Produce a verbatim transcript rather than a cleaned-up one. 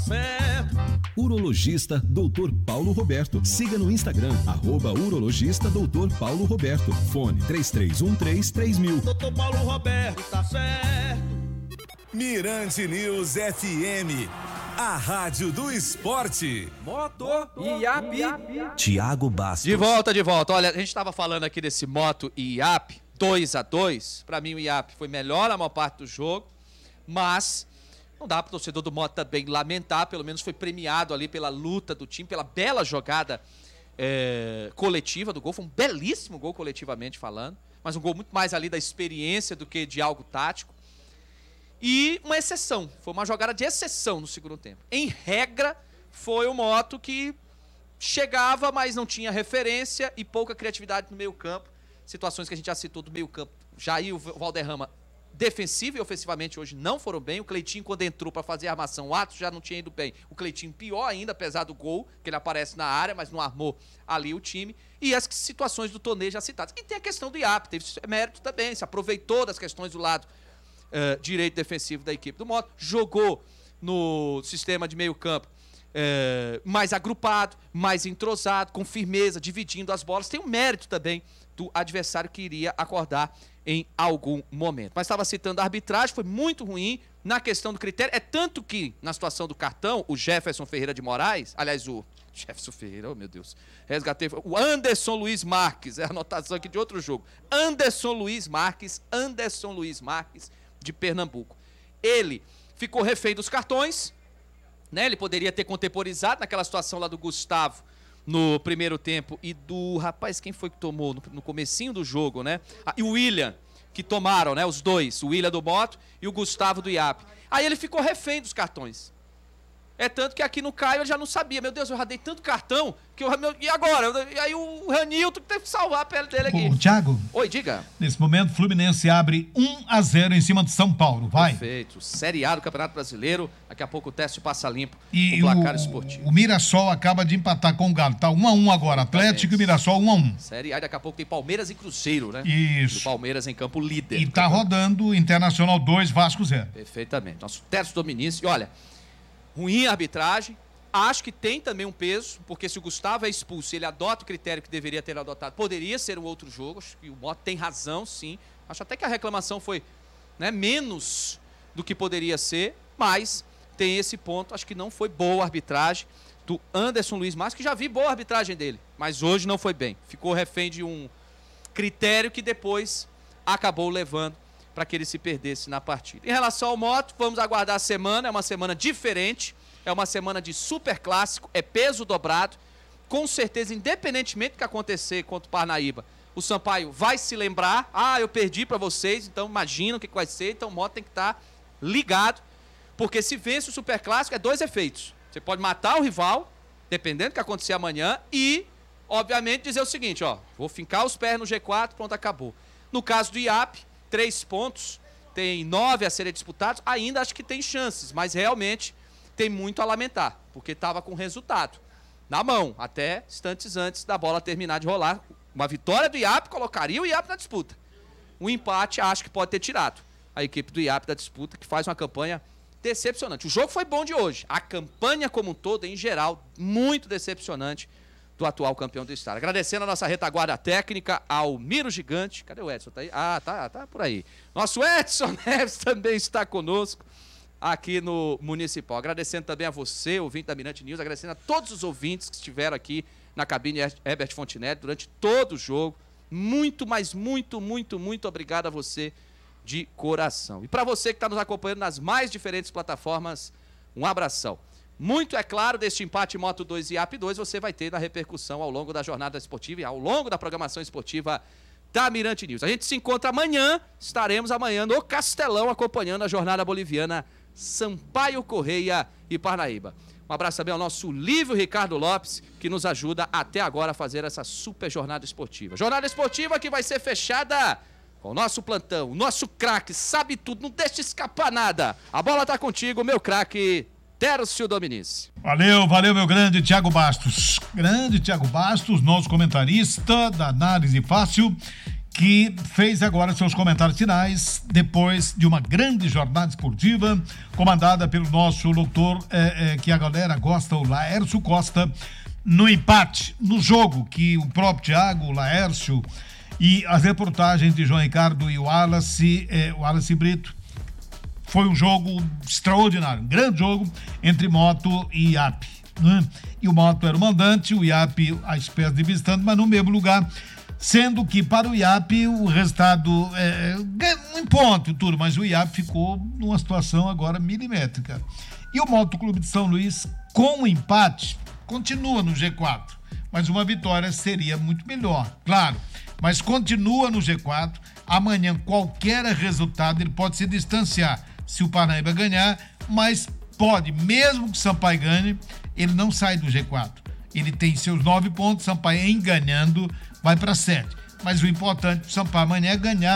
certo. Urologista doutor Paulo Roberto. Siga no Instagram, arroba urologista doutor Paulo Roberto. Fone três três um três, três mil. doutor Paulo Roberto, tá certo. Mirante News F M, a rádio do esporte. Moto e I A P. Tiago Bastos. De volta, de volta. Olha, a gente estava falando aqui desse Moto e I A P, dois a dois. Para mim o I A P foi melhor na maior parte do jogo, mas não dá para o torcedor do Moto também lamentar, pelo menos foi premiado ali pela luta do time, pela bela jogada é, coletiva do gol. Foi um belíssimo gol coletivamente falando, mas um gol muito mais ali da experiência do que de algo tático. E uma exceção, foi uma jogada de exceção no segundo tempo. Em regra, foi o Moto que chegava, mas não tinha referência e pouca criatividade no meio campo. Situações que a gente já citou do meio campo. Jair e o Valderrama, defensivo e ofensivamente hoje não foram bem. O Cleitinho, quando entrou para fazer a armação, o Atos já não tinha ido bem. O Cleitinho pior ainda, apesar do gol, que ele aparece na área, mas não armou ali o time. E as situações do Tonê já citadas. E tem a questão do I A P, teve mérito também, se aproveitou das questões do lado uh, direito defensivo da equipe do Moto, jogou no sistema de meio campo uh, mais agrupado, mais entrosado, com firmeza, dividindo as bolas. Tem um mérito também do adversário que iria acordar em algum momento. Mas estava citando a arbitragem, foi muito ruim na questão do critério. É tanto que, na situação do cartão, o Jefferson Ferreira de Moraes, aliás, o Jefferson Ferreira, oh meu Deus, resgatei, o Anderson Luiz Marques, é a anotação aqui de outro jogo. Anderson Luiz Marques, Anderson Luiz Marques, de Pernambuco. Ele ficou refém dos cartões, né? Ele poderia ter contemporizado naquela situação lá do Gustavo, no primeiro tempo, e do rapaz, quem foi que tomou no, no comecinho do jogo, né? Ah, e o William, que tomaram, né? Os dois, o William do Moto e o Gustavo do I A P. Aí ele ficou refém dos cartões. É tanto que aqui no Caio ele já não sabia. Meu Deus, eu já dei tanto cartão que eu... Meu, e agora? E aí o Ranilton teve que salvar a pele dele aqui. Ô, Thiago. Oi, diga. Nesse momento, o Fluminense abre um a zero em cima de São Paulo, vai. Perfeito. Série A do Campeonato Brasileiro. Daqui a pouco o teste passa limpo. E o placar o, esportivo. o Mirassol acaba de empatar com o Galo. Tá um a um agora. Atlético e Mirassol um a um. Série A, daqui a pouco tem Palmeiras e Cruzeiro, né? Isso. O Palmeiras em campo líder. E tá rodando Internacional dois, Vasco zero. Perfeitamente. Nosso Tércio Dominici. E olha, ruim a arbitragem. Acho que tem também um peso, porque se o Gustavo é expulso e ele adota o critério que deveria ter adotado, poderia ser um outro jogo. Acho que o Moto tem razão, sim. Acho até que a reclamação foi, né, menos do que poderia ser, mas tem esse ponto. Acho que não foi boa a arbitragem do Anderson Luiz Marques, que já vi boa a arbitragem dele, mas hoje não foi bem. Ficou refém de um critério que depois acabou levando para que ele se perdesse na partida. Em relação ao Moto, vamos aguardar a semana, é uma semana diferente. É uma semana de super clássico, é peso dobrado. Com certeza, independentemente do que acontecer contra o Parnaíba, o Sampaio vai se lembrar. Ah, eu perdi para vocês, então imagina o que vai ser. Então o Moto tem que estar ligado, porque se vence o super clássico, é dois efeitos. Você pode matar o rival, dependendo do que acontecer amanhã, e, obviamente, dizer o seguinte, ó, vou fincar os pés no G quatro, pronto, acabou. No caso do I A P, três pontos, tem nove a serem disputados, ainda acho que tem chances, mas realmente tem muito a lamentar, porque estava com resultado na mão, até instantes antes da bola terminar de rolar. Uma vitória do I A P colocaria o I A P na disputa. Um empate acho que pode ter tirado a equipe do I A P da disputa, que faz uma campanha decepcionante. O jogo foi bom de hoje, a campanha como um todo, em geral, muito decepcionante do atual campeão do estado. Agradecendo a nossa retaguarda técnica, ao Miro Gigante. Cadê o Edson? Tá aí? Ah, tá, tá por aí. Nosso Edson Neves também está conosco aqui no Municipal. Agradecendo também a você, ouvinte da Mirante News, agradecendo a todos os ouvintes que estiveram aqui na cabine Herbert Fontenelle durante todo o jogo. Muito, mas muito, muito, muito obrigado a você de coração. E para você que está nos acompanhando nas mais diferentes plataformas, um abração. Muito, é claro, deste empate Moto dois e I A P dois, você vai ter na repercussão ao longo da jornada esportiva e ao longo da programação esportiva da Mirante News. A gente se encontra amanhã, estaremos amanhã no Castelão acompanhando a jornada boliviana Sampaio Correia e Parnaíba. Um abraço também ao nosso Lívio Ricardo Lopes, que nos ajuda até agora a fazer essa super jornada esportiva. Jornada esportiva que vai ser fechada com o nosso plantão, o nosso craque, sabe tudo, não deixa escapar nada. A bola tá contigo, meu craque, Tércio Dominici. Valeu, valeu, meu grande Tiago Bastos. Grande Tiago Bastos, nosso comentarista da Análise Fácil. que fez agora seus comentários finais depois de uma grande jornada esportiva comandada pelo nosso doutor é, é, que a galera gosta, o Laércio Costa, no empate, no jogo que o próprio Thiago, o Laércio e as reportagens de João Ricardo e o Wallace, é, o Wallace Brito. Foi um jogo extraordinário, um grande jogo entre Moto e I A P, né? E o Moto era o mandante, o I A P a espécie de visitante, mas no mesmo lugar, sendo que para o I A P o resultado é um ponto tudo, mas o I A P ficou numa situação agora milimétrica. E o Moto Clube de São Luís, com o empate, continua no G quatro, mas uma vitória seria muito melhor, claro, mas continua no G quatro. Amanhã qualquer resultado ele pode se distanciar se o Parnaíba ganhar, mas pode, mesmo que o Sampaio ganhe, ele não sai do G quatro. Ele tem seus nove pontos, Sampaio em ganhando vai para sete. Mas o importante para o Sampaio amanhã é ganhar